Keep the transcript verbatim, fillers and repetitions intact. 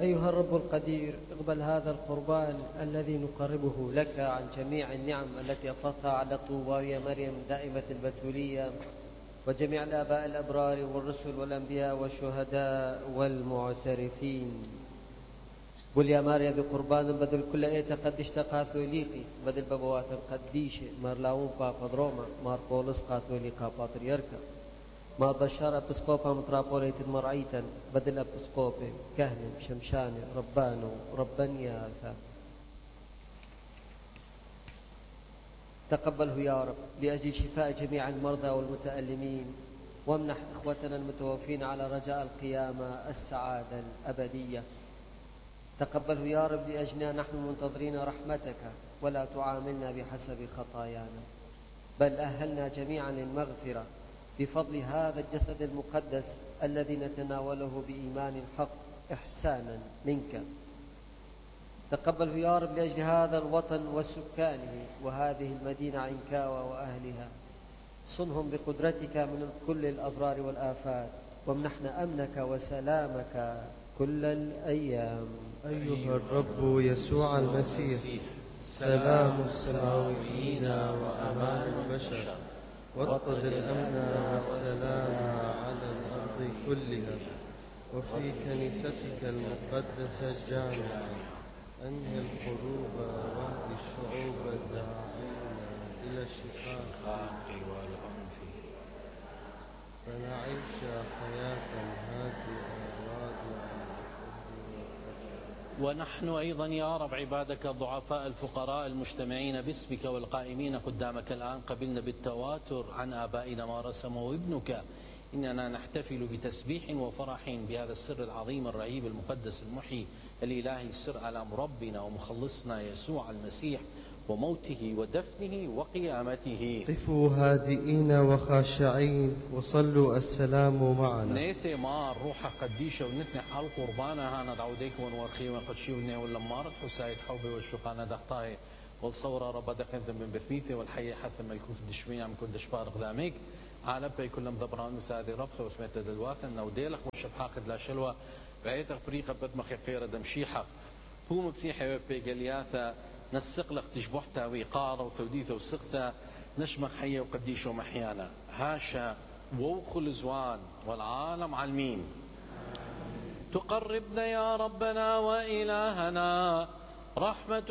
أيها الرب القدير، اقبل هذا القربان الذي نقربه لك عن جميع النعم التي أفضتها على طوبى مريم دائمة البتولية وجميع الآباء الأبرار والرسل والأنبياء والشهداء والمعترفين. قل يا ماريا بقربان بدل كل ايه تقدش تقاثوليقي بدل بابوات القديش مارلاون بابا روما مار بولس قاثوليقا باتريركا مار بشار أبسقوبا مترابوليت المرعيتا بدل أبسقوبي كهنم شمشاني ربانو ربانياتا. تقبله يا رب لأجل شفاء جميع المرضى والمتألمين، وامنح إخوتنا المتوفين على رجاء القيامة السعادة الأبدية. تقبله يا رب لأجلنا نحن منتظرين رحمتك، ولا تعاملنا بحسب خطايانا، بل أهلنا جميعا للمغفرة بفضل هذا الجسد المقدس الذي نتناوله بإيمان حق إحسانا منك. تقبله يا رب لأجل هذا الوطن وسكانه وهذه المدينة عنكاوى وأهلها، صنهم بقدرتك من كل الأضرار والآفات، وامنحنا أمنك وسلامك كل الأيام. أيها الرب يسوع المسيح، سلام السماويين وأمان البشر، واطرد الأمن والسلام على الأرض كلها، وفي كنيستك المقدسة الجامعة أنهي الحروب واهد الشعوب الداعين إلى الشقاق والعنف، فنعيش حياة هادئة راضية. ونحن أيضا يا رب عبادك الضعفاء الفقراء المجتمعين باسمك والقائمين قدامك الآن قبلنا بالتواتر عن آبائنا ما رسمه ابنك، إننا نحتفل بتسبيح وفرح بهذا السر العظيم الرهيب المقدس المحيي الإلهي، السر على مربنا ومخلصنا يسوع المسيح وموته ودفنه وقيامته. قفوا هادئين وخاشعين وصلوا السلام معنا. نيثي مار روحك قديشة ونتنح على القربانة هانا دعوديك ونورخي ونقدشي ونيه واللمارت حسايد حوبي والشقانة دحطاي والصورة ربا دقنت من بثميثي والحية حثم الكوث دشمين عم كل دشبار غلاميك عالم بي كلهم ذبران وثادي ربثة وسميت دلواثن نوديلك وشب حاقد لا شلوة بعيدك بريقة بدمخي قيرة دمشيحة بوم بسيحة وبيقلياثة نسقلق تشبحتا ويقارة وثوديثة وسقتا نشمخ حية وقديش ومحيانا هاشا ووخل زوان والعالم عالمين. تقربنا يا ربنا وإلهنا رحمة